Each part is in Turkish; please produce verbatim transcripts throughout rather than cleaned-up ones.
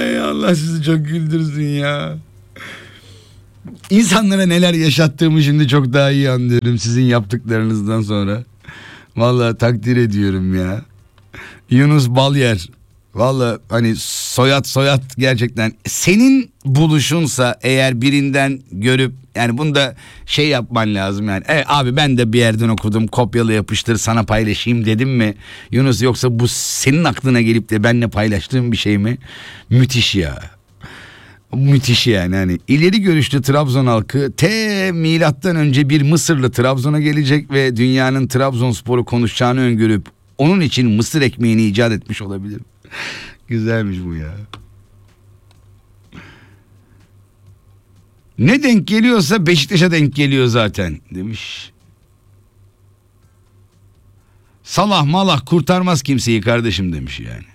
Ay Allah sizi çok güldürsün ya. İnsanlara neler yaşattığımı şimdi çok daha iyi anlıyorum sizin yaptıklarınızdan sonra. Vallahi takdir ediyorum ya. Yunus Balyer. Vallahi hani soyad soyad gerçekten. Senin buluşunsa eğer birinden görüp yani bunu da şey yapman lazım yani. E, abi ben de bir yerden okudum, kopyala yapıştır sana paylaşayım dedim mi Yunus, yoksa bu senin aklına gelip de benimle paylaştığın bir şey mi? Müthiş ya. Müthiş yani. Hani ileri görüşlü Trabzon halkı te milattan önce bir Mısırlı Trabzon'a gelecek ve dünyanın Trabzonspor'u konuşacağını öngörüp onun için mısır ekmeğini icat etmiş olabilir. Güzelmiş bu ya. Ne denk geliyorsa Beşiktaş'a denk geliyor zaten demiş. Salah malah kurtarmaz kimseyi kardeşim demiş yani.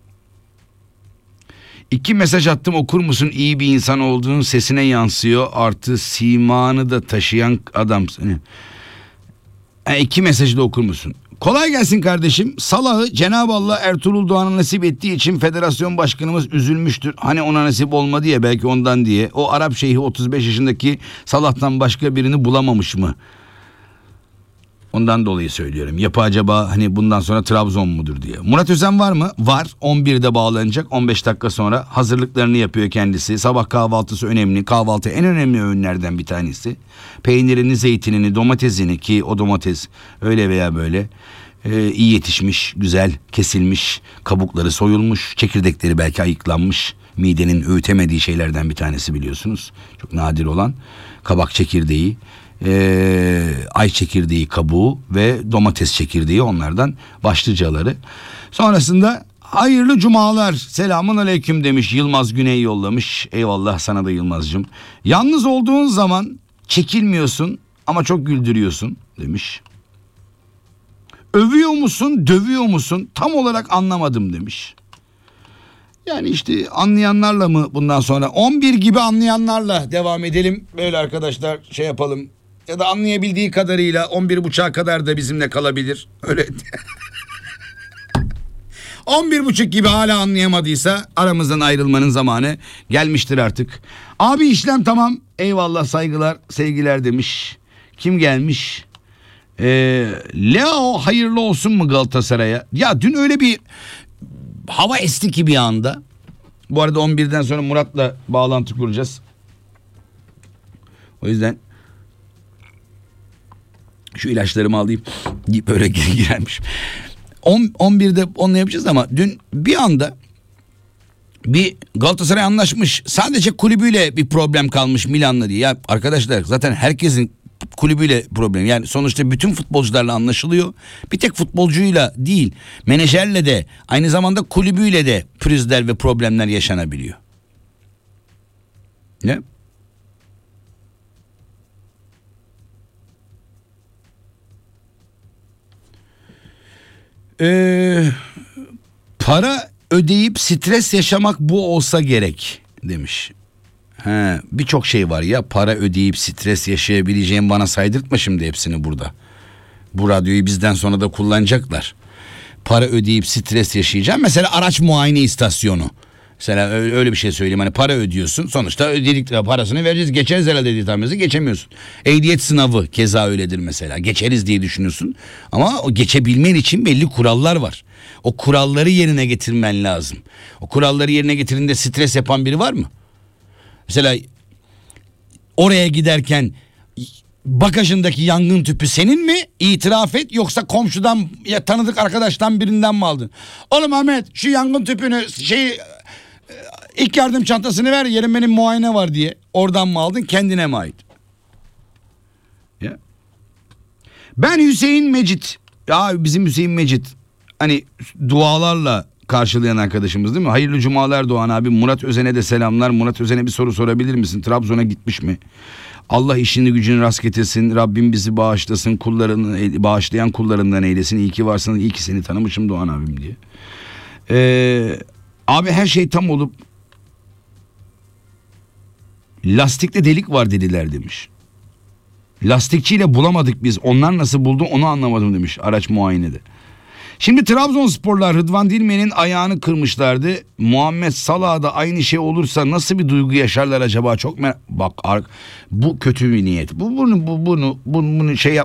İki mesaj attım, okur musun? İyi bir insan olduğunun sesine yansıyor. Artı simanı da taşıyan adamsın. E, iki mesajı da okur musun? Kolay gelsin kardeşim. Salah'ı Cenab-ı Allah Ertuğrul Doğan'a nasip ettiği için federasyon başkanımız üzülmüştür. Hani ona nasip olmadı ya, belki ondan diye. O Arap şeyhi otuz beş yaşındaki Salah'tan başka birini bulamamış mı? Ondan dolayı söylüyorum. Yapı acaba hani bundan sonra Trabzon mudur diye. Murat Özen var mı? Var. on birde bağlanacak. on beş dakika sonra hazırlıklarını yapıyor kendisi. Sabah kahvaltısı önemli. Kahvaltı en önemli öğünlerden bir tanesi. Peynirini, zeytinini, domatesini, ki o domates öyle veya böyle e, iyi yetişmiş, güzel kesilmiş, kabukları soyulmuş, çekirdekleri belki ayıklanmış. Midenin öğütemediği şeylerden bir tanesi biliyorsunuz. Çok nadir olan kabak çekirdeği. Ee, ay çekirdeği kabuğu ve domates çekirdeği, onlardan başlıcaları. Sonrasında hayırlı cumalar, selamun aleyküm demiş Yılmaz Güney, yollamış. Eyvallah sana da Yılmaz'cığım. Yalnız olduğun zaman çekilmiyorsun ama çok güldürüyorsun demiş. Övüyor musun, dövüyor musun, tam olarak anlamadım demiş. Yani işte anlayanlarla mı bundan sonra on bir gibi anlayanlarla devam edelim böyle arkadaşlar, şey yapalım. Ya da anlayabildiği kadarıyla on bir buçuğa kadar da bizimle kalabilir. Öyle. on bir buçuk gibi hala anlayamadıysa aramızdan ayrılmanın zamanı gelmiştir artık. Abi işlem tamam. Eyvallah, saygılar, sevgiler demiş. Kim gelmiş? Ee, Leo hayırlı olsun mu Galatasaray'a? Ya dün öyle bir hava esti ki bir anda. Bu arada on birden sonra Murat'la bağlantı kuracağız. O yüzden şu ilaçlarımı alayım. Böyle girermiş. on birde onunla yapacağız ama dün bir anda bir Galatasaray anlaşmış. Sadece kulübüyle bir problem kalmış Milan'la diye. Ya arkadaşlar zaten herkesin kulübüyle problem. Yani sonuçta bütün futbolcularla anlaşılıyor. Bir tek futbolcuyla değil, menajerle de, aynı zamanda kulübüyle de pürüzler ve problemler yaşanabiliyor. Ne? Ee, para ödeyip stres yaşamak bu olsa gerek demiş. He, birçok şey var ya, para ödeyip stres yaşayabileceğim, bana saydırtma şimdi hepsini burada. Bu radyoyu bizden sonra da kullanacaklar. Para ödeyip stres yaşayacağım. Mesela araç muayene istasyonu. Mesela öyle, öyle bir şey söyleyeyim. Hani para ödüyorsun, sonuçta ödedik parasını vereceğiz, geçeriz herhalde dediği tamirimizi geçemiyorsun. Ehliyet sınavı keza öyledir mesela. Geçeriz diye düşünüyorsun ama o geçebilmen için belli kurallar var. O kuralları yerine getirmen lazım. O kuralları yerine getirdiğinde stres yapan biri var mı? Mesela oraya giderken bagajındaki yangın tüpü senin mi? İtiraf et, yoksa komşudan ya tanıdık arkadaştan birinden mi aldın? Oğlum Ahmet, şu yangın tüpünü şey ilk yardım çantasını ver, yerim benim muayene var diye. Oradan mı aldın, kendine mi ait? Ya. Ben Hüseyin Mecit. Ya bizim Hüseyin Mecit hani dualarla karşılayan arkadaşımız değil mi? Hayırlı cumalar Doğan abi. Murat Özen'e de selamlar. Murat Özen'e bir soru sorabilir misin? Trabzon'a gitmiş mi? Allah işini gücünü rast getirsin. Rabbim bizi bağışlasın. Kullarını bağışlayan kullarından eylesin. İyi ki varsın. İyi ki seni tanımışım Doğan abim diye. Ee, abi her şey tam olup lastikte delik var dediler demiş. Lastikçiyle bulamadık biz. Onlar nasıl buldu onu anlamadım demiş araç muayenede. Şimdi Trabzonsporlar Rıdvan Dilmen'in ayağını kırmışlardı. Muhammed Salah'a da aynı şey olursa nasıl bir duygu yaşarlar acaba? Çok merak... Bak bu kötü bir niyet. Bu bunu bu bunu bunu, bunu şey yap.